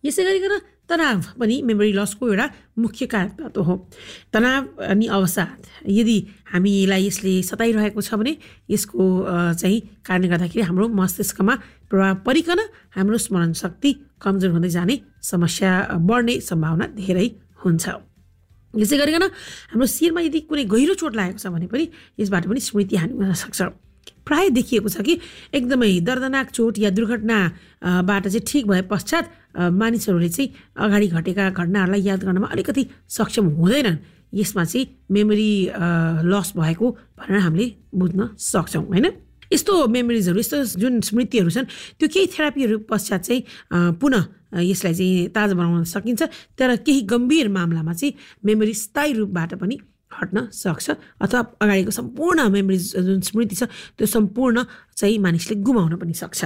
यसै गरिकन तनाव पनि मेमोरी लसको एउटा मुख्य कारण तत्त्व हो। तनाव अनि अवसाद यदि हामीलाई यसले सताइरहेको छ भने यसको चाहिँ कारणले गर्दाखेरि हाम्रो मस्तिष्कमा प्रभाव परिकन हाम्रो स्मरण शक्ति कमजोर हुँदै जाने समस्या बढ्ने सम्भावना धेरै हुन्छ। यसै गरिकन हाम्रो शिरमा यदि कुनै गहिरो चोट लागेको छ भने पनि यसबाट पनि स्मृति हानि हुन सक्छ। प्राय देखिएको छ कि एकदमै दर्दनाक चोट या दुर्घटनाबाट चाहिँ ठिक भए पश्चात मानिसहरूले चाहिँ अगाडि घटेका घटनाहरूलाई याद गर्नमा अलिकति सक्षम हुँदैनन्। यसमा चाहिँ मेमोरी लस भएको भनेर हामीले बुझ्न सक्छौँ होइन। यस्तो मेमोरिजहरू यस्तो जुन स्मृतिहरू छन् त्यो केही थेरापीहरू पश्चात चाहिँ पुनः यसलाई चाहिँ ताजा बनाउन सकिन्छ। तर केही गम्भीर मामलामा चाहिँ मेमोरी स्थायी रूपबाट पनि हट्न सक्छ अथवा अगाडिको सम्पूर्ण मेमोरी जुन स्मृति छ त्यो सम्पूर्ण चाहिँ मानिसले गुमाउन पनि सक्छ।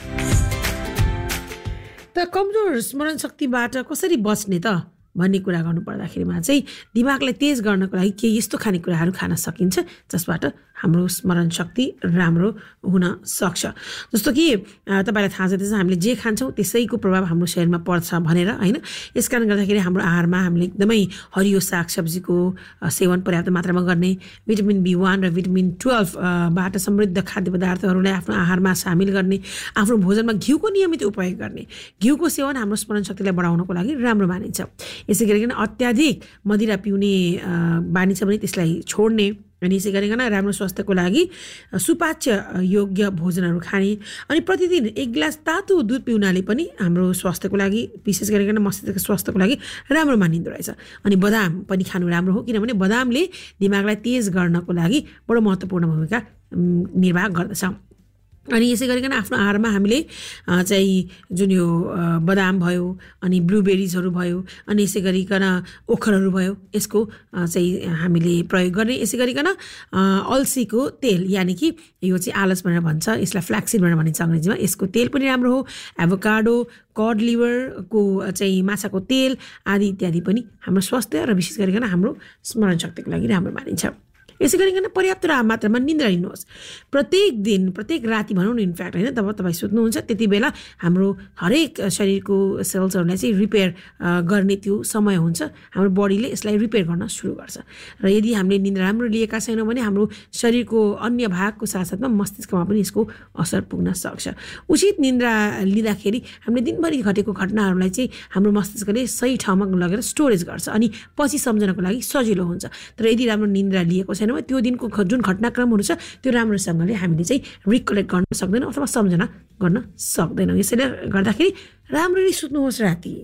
त कमजोर स्मरण शक्तिबाट कसरी बच्ने त भन्ने कुरा गर्नुपर्दाखेरिमा चाहिँ दिमागलाई तेज गर्नको लागि केही यस्तो खानेकुराहरू खान सकिन्छ जसबाट हाम्रो स्मरण शक्ति राम्रो हुन सक्छ। जस्तो कि तपाईँलाई थाहा छ त्यसमा हामीले जे खान्छौँ त्यसैको प्रभाव हाम्रो शरीरमा पर्छ भनेर होइन। यस कारण गर्दाखेरि हाम्रो आहारमा हामीले एकदमै हरियो सागसब्जीको सेवन पर्याप्त मात्रामा गर्ने, भिटामिन B1 र भिटामिन 12बाट समृद्ध खाद्य पदार्थहरूलाई आफ्नो आहारमा सामेल गर्ने, आफ्नो भोजनमा घिउको नियमित उपयोग गर्ने। घिउको सेवन हाम्रो स्मरण शक्तिलाई बढाउनको लागि राम्रो मानिन्छ। यसै गरिकन अत्याधिक मदिरा पिउने बानी छ भने त्यसलाई छोड्ने अनि यसै गरिकन राम्रो स्वास्थ्यको लागि सुपाच्य योग्य भोजनहरू खाने अनि प्रतिदिन 1 गिलास तातो दुध पिउनाले पनि हाम्रो स्वास्थ्यको लागि विशेष गरिकन मस्तिष्कको स्वास्थ्यको लागि राम्रो मानिँदो रहेछ। अनि बदाम पनि खानु राम्रो हो किनभने बदामले दिमागलाई तेज गर्नको लागि बडो महत्त्वपूर्ण भूमिका निर्वाह गर्दछ। अनि यसै गरिकन आफ्नो आहारमा हामीले चाहिँ जुन यो बदाम भयो अनि ब्लुबेरिजहरू भयो अनि यसै गरिकन ओखरहरू भयो यसको चाहिँ हामीले प्रयोग गर्ने। यसै गरिकन अल्सीको तेल यानि कि यो चाहिँ आलस भनेर भन्छ, यसलाई फ्ल्याक्सिड भनेर भनिन्छ अङ्ग्रेजीमा, यसको तेल पनि राम्रो हो। एभोकाडो, कड लिभरको चाहिँ माछाको तेल आदि इत्यादि पनि हाम्रो स्वास्थ्य र विशेष गरिकन हाम्रो स्मरण शक्तिको लागि राम्रो मानिन्छ। यसै गरिकन पर्याप्त मात्रामा निन्द्रा लिनुहोस्। प्रत्येक दिन प्रत्येक राति भनौँ न इनफ्याक्ट होइन, तब तपाईँ सुत्नुहुन्छ त्यति बेला हाम्रो हरेक शरीरको सेल्सहरूलाई चाहिँ रिपेयर गर्ने त्यो समय हुन्छ। हाम्रो बडीले यसलाई रिपेयर गर्न सुरु गर्छ र यदि हामीले निन्द्रा राम्रो लिएका छैनौँ भने हाम्रो शरीरको अन्य भागको साथसाथमा मस्तिष्कमा पनि यसको असर पुग्न सक्छ। उचित निन्द्रा लिँदाखेरि हामीले दिनभरि घटेको घटनाहरूलाई चाहिँ हाम्रो मस्तिष्कले सही ठाउँमा लगेर स्टोरेज गर्छ अनि पछि सम्झनको लागि सजिलो हुन्छ। तर यदि राम्रो निन्द्रा लिएको छैन त्यो दिनको जुन घटनाक्रमहरू छ त्यो राम्रोसँगले हामीले चाहिँ रिकलेक्ट गर्न सक्दैनौँ अथवा सम्झना गर्न सक्दैनौँ। यसैले गर्दाखेरि राम्ररी सुत्नुहोस् राति।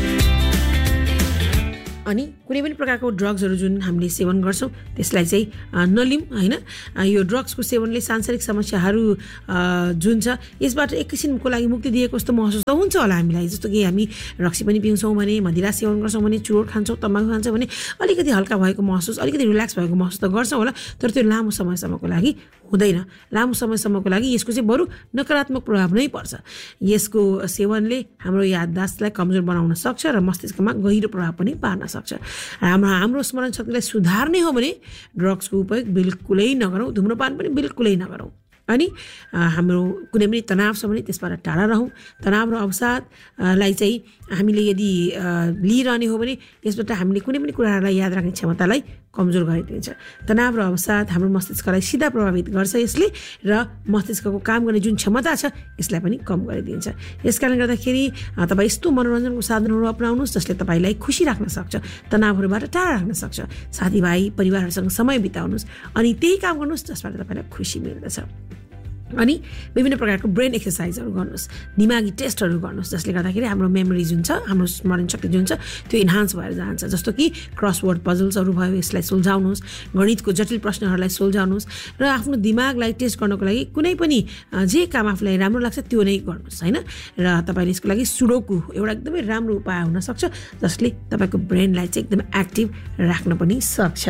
अनि कुनै पनि प्रकारको ड्रग्सहरू जुन हामीले सेवन गर्छौँ त्यसलाई चाहिँ नलिउँ होइन। यो ड्रग्सको सेवनले सांसारिक समस्याहरू जुन छ यसबाट एक किसिमको लागि मुक्ति दिएको जस्तो महसुस त हुन्छ होला हामीलाई। जस्तो कि हामी रक्सी पनि पिउँछौँ भने, मदिरा सेवन गर्छौँ भने, चुरोट खान्छौँ, तम्बाकु खान्छौँ भने अलिकति हल्का भएको महसुस, अलिकति रिल्याक्स भएको महसुस त गर्छौँ होला। तर त्यो लामो समयसम्मको लागि हुँदैन। लामो समयसम्मको लागि यसको चाहिँ बरु नकारात्मक प्रभाव नै पर्छ। यसको सेवनले हाम्रो याददास्तलाई कमजोर बनाउन सक्छ र मस्तिष्कमा गहिरो प्रभाव पनि पार्न सक्छ। हाम्रो स्मरण शक्तिलाई सुधार्ने हो भने ड्रग्सको उपयोग बिल्कुलै नगरौँ, धुम्रपान पनि बिल्कुलै नगरौँ। अनि हाम्रो कुनै पनि तनाव छ भने त्यसबाट टाढा रहौँ। तनाव र अवसादलाई चाहिँ हामीले यदि लिइरहने हो भने यसबाट हामीले कुनै पनि कुराहरूलाई याद राख्ने क्षमतालाई कमजोर गरिदिन्छ। तनाव र अवसाद हाम्रो मस्तिष्कलाई सिधा प्रभावित गर्छ यसले र मस्तिष्कको काम गर्ने जुन क्षमता छ यसलाई पनि कम गरिदिन्छ। यसकारण गर्दाखेरि तपाईँ यस्तो मनोरञ्जनको साधनहरू अपनाउनुहोस् जसले तपाईँलाई खुसी राख्न सक्छ, तनावहरूबाट टाढा राख्न सक्छ। साथीभाइ परिवारहरूसँग समय बिताउनुहोस् अनि त्यही काम गर्नुहोस् जसबाट तपाईँलाई खुसी मिल्दछ। अनि विभिन्न प्रकारको ब्रेन एक्सर्साइजहरू गर्नुहोस्, दिमागी टेस्टहरू गर्नुहोस् जसले गर्दाखेरि हाम्रो मेमोरी जुन छ, हाम्रो स्मरण शक्ति जुन छ त्यो इन्हान्स भएर जान्छ। जस्तो कि क्रसवर्ड पजल्सहरू भयो यसलाई सुल्झाउनुहोस्, गणितको जटिल प्रश्नहरूलाई सुल्झाउनुहोस् र आफ्नो दिमागलाई टेस्ट गर्नको लागि कुनै पनि जे काम आफूलाई राम्रो लाग्छ त्यो नै गर्नुहोस् होइन। र तपाईँले यसको लागि सुडोकु एउटा एकदमै राम्रो उपाय हुनसक्छ जसले तपाईँको ब्रेनलाई चाहिँ एकदमै एक्टिभ राख्न पनि सक्छ।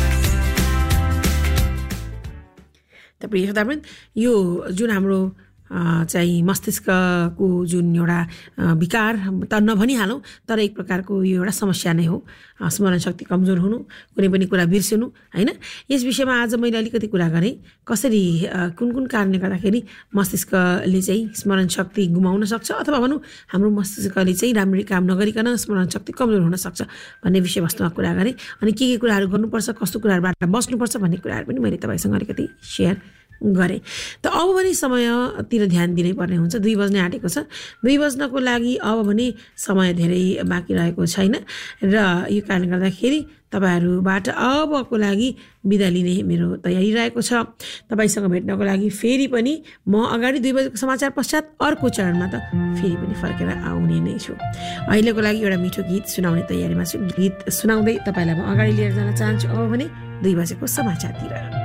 प्रिय श्रोतावृन्द, यो जुन हाम्रो चाहिँ मस्तिष्कको जुन एउटा विकार त नभनिहालौँ, तर एक प्रकारको यो एउटा समस्या नै हो। स्मरण शक्ति कमजोर हुनु, कुनै पनि कुरा बिर्सिनु होइन। यस विषयमा आज मैले अलिकति कुरा गरेँ, कसरी कुन कुन कारणले गर्दाखेरि मस्तिष्कले चाहिँ स्मरण शक्ति गुमाउन सक्छ, अथवा भनौँ हाम्रो मस्तिष्कले चाहिँ राम्ररी काम नगरिकन स्मरण शक्ति कमजोर हुन सक्छ भन्ने विषयवस्तुमा कुरा गरेँ। अनि के कुराहरू गर्नुपर्छ, कस्तो कुराहरूबाट बस्नुपर्छ भन्ने कुराहरू पनि मैले तपाईँसँग अलिकति सेयर गरेँ। त अब भने समयतिर ध्यान दिनै पर्ने हुन्छ। 2 बज्ने आँटेको छ। 2 बज्नको लागि अब भने समय धेरै बाँकी रहेको छैन र यो कारणले गर्दाखेरि तपाईँहरूबाट अबको लागि बिदा लिने मेरो तयारी रहेको छ। तपाईँसँग भेट्नको लागि फेरि पनि म अगाडि 2 बजेको समाचार पश्चात अर्को चरणमा त फेरि पनि फर्केर आउने नै छु। अहिलेको लागि एउटा मिठो गीत सुनाउने तयारीमा छु। गीत सुनाउँदै तपाईँलाई म अगाडि लिएर जान चाहन्छु। अब भने 2 बजेको समाचारतिर।